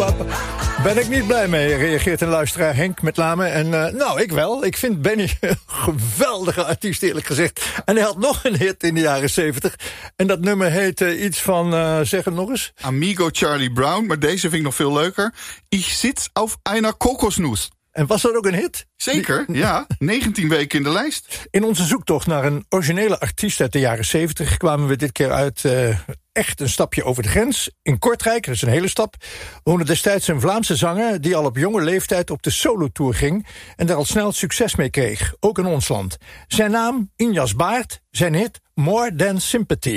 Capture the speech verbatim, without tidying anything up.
Ben ik niet blij mee, reageert een luisteraar Henk met name. En uh, nou, ik wel. Ik vind Benny een geweldige artiest, eerlijk gezegd. En hij had nog een hit in de jaren zeventig. En dat nummer heet uh, iets van, uh, zeg het nog eens. Amigo Charlie Brown, maar deze vind ik nog veel leuker. Ich sitz auf einer Kokosnuss. En was dat ook een hit? Zeker, ja. negentien weken in de lijst. In onze zoektocht naar een originele artiest uit de jaren zeventig... kwamen we dit keer uit uh, echt een stapje over de grens. In Kortrijk, dat is een hele stap, woonde destijds een Vlaamse zanger... die al op jonge leeftijd op de solotour ging... en daar al snel succes mee kreeg, ook in ons land. Zijn naam, Injas Baart, zijn hit More Than Sympathy.